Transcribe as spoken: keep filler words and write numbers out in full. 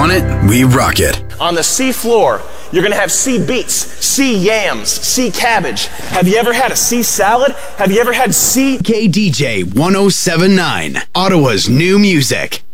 want it, we rock it. On the sea floor, you're gonna have sea beets, sea yams, sea cabbage. Have you ever had a sea salad? Have you ever had sea... K D J one oh seven point nine, Ottawa's new music.